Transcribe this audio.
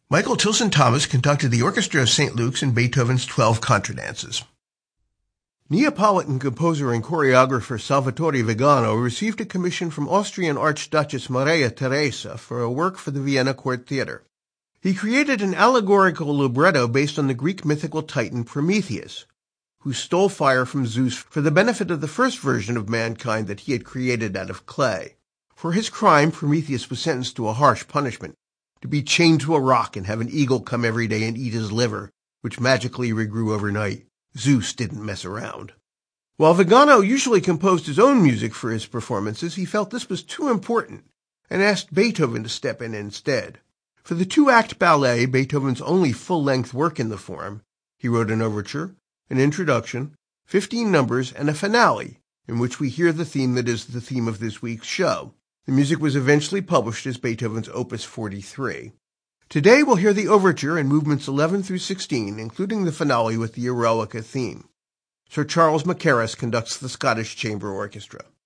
Michael Tilson Thomas conducted the Orchestra of St. Luke's in Beethoven's 12 Contradances. Neapolitan composer and choreographer Salvatore Vigano received a commission from Austrian Archduchess Maria Theresa for a work for the Vienna Court Theatre. He created an allegorical libretto based on the Greek mythical titan Prometheus, who stole fire from Zeus for the benefit of the first version of mankind that he had created out of clay. For his crime, Prometheus was sentenced to a harsh punishment, to be chained to a rock and have an eagle come every day and eat his liver, which magically regrew overnight. Zeus didn't mess around. While Vigano usually composed his own music for his performances, he felt this was too important and asked Beethoven to step in instead. For the two-act ballet, Beethoven's only full-length work in the form, he wrote an overture, an introduction, 15 numbers, and a finale, in which we hear the theme that is the theme of this week's show. The music was eventually published as Beethoven's Opus 43. Today we'll hear the overture and movements 11 through 16, including the finale with the Eroica theme. Sir Charles Mackerras conducts the Scottish Chamber Orchestra.